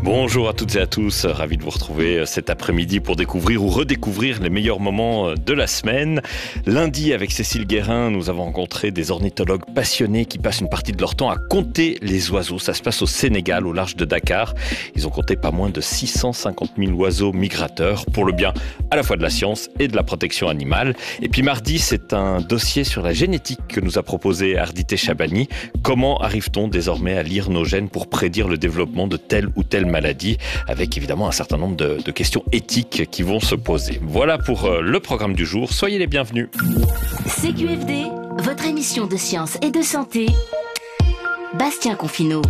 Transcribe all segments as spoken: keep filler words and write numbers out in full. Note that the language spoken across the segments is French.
Bonjour à toutes et à tous, ravi de vous retrouver cet après-midi pour découvrir ou redécouvrir les meilleurs moments de la semaine. Lundi, avec Cécile Guérin, nous avons rencontré des ornithologues passionnés qui passent une partie de leur temps à compter les oiseaux. Ça se passe au Sénégal, au large de Dakar. Ils ont compté pas moins de six cent cinquante mille oiseaux migrateurs pour le bien à la fois de la science et de la protection animale. Et puis mardi, c'est un dossier sur la génétique que nous a proposé Ardité Chabani. Comment arrive-t-on désormais à lire nos gènes pour prédire le développement de telle ou telle maladie, avec évidemment un certain nombre de, de questions éthiques qui vont se poser. Voilà pour euh, le programme du jour. Soyez les bienvenus. C Q F D, votre émission de science et de santé. Bastien Confineau.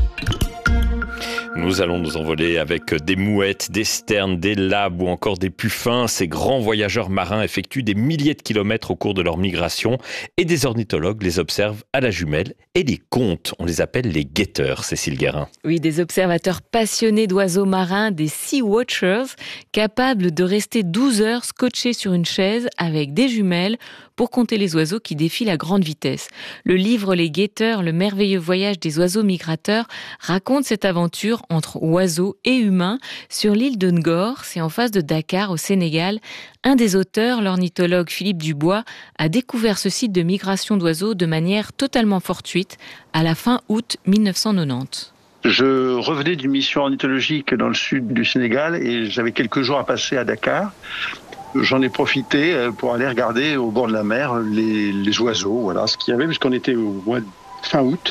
Nous allons nous envoler avec des mouettes, des sternes, des labes ou encore des puffins. Ces grands voyageurs marins effectuent des milliers de kilomètres au cours de leur migration et des ornithologues les observent à la jumelle et les comptent. On les appelle les guetteurs, Cécile Guérin. Oui, des observateurs passionnés d'oiseaux marins, des Sea Watchers, capables de rester douze heures scotchés sur une chaise avec des jumelles pour compter les oiseaux qui défient la grande vitesse. Le livre Les Guetteurs, le merveilleux voyage des oiseaux migrateurs, raconte cette aventure entre oiseaux et humains sur l'île de Ngor, c'est en face de Dakar au Sénégal. Un des auteurs, l'ornithologue Philippe Dubois, a découvert ce site de migration d'oiseaux de manière totalement fortuite à la fin août mille neuf cent quatre-vingt-dix. Je revenais d'une mission ornithologique dans le sud du Sénégal et j'avais quelques jours à passer à Dakar. J'en ai profité pour aller regarder au bord de la mer les, les oiseaux, voilà ce qu'il y avait, puisqu'on était au mois de fin août.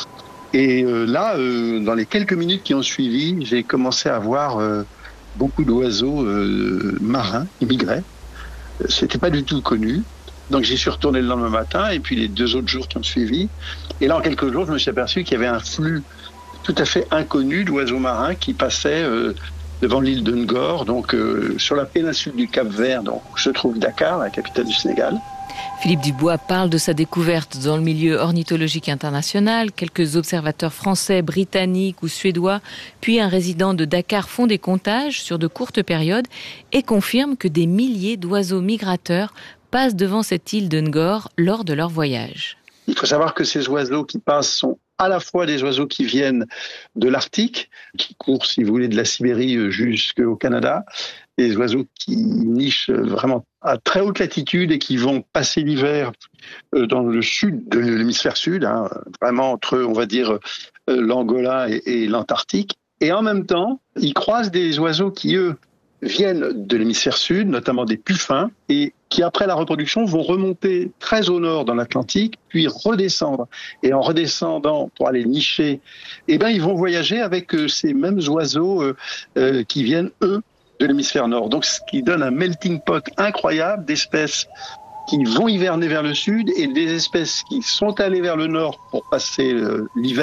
Et euh, là, euh, dans les quelques minutes qui ont suivi, j'ai commencé à voir euh, beaucoup d'oiseaux euh, marins qui migraient. C'était pas du tout connu. Donc j'y suis retourné le lendemain matin et puis les deux autres jours qui ont suivi. Et là, en quelques jours, je me suis aperçu qu'il y avait un flux tout à fait inconnu d'oiseaux marins qui passaient euh, devant l'île de Ngor, donc euh, sur la péninsule du Cap-Vert, donc où se trouve Dakar, la capitale du Sénégal. Philippe Dubois parle de sa découverte dans le milieu ornithologique international. Quelques observateurs français, britanniques ou suédois, puis un résident de Dakar font des comptages sur de courtes périodes et confirment que des milliers d'oiseaux migrateurs passent devant cette île de Ngor lors de leur voyage. Il faut savoir que ces oiseaux qui passent sont à la fois des oiseaux qui viennent de l'Arctique, qui courent, si vous voulez, de la Sibérie jusqu'au Canada, des oiseaux qui nichent vraiment à très haute latitude et qui vont passer l'hiver dans le sud de l'hémisphère sud, hein, vraiment entre, on va dire, l'Angola et, et l'Antarctique. Et en même temps, ils croisent des oiseaux qui, eux, viennent de l'hémisphère sud, notamment des puffins, et qui, après la reproduction, vont remonter très au nord dans l'Atlantique, puis redescendre. Et en redescendant pour aller nicher, eh ben, ils vont voyager avec euh, ces mêmes oiseaux euh, euh, qui viennent, eux, de l'hémisphère nord. Donc, ce qui donne un melting pot incroyable d'espèces qui vont hiverner vers le sud et des espèces qui sont allées vers le nord pour passer euh, l'hiver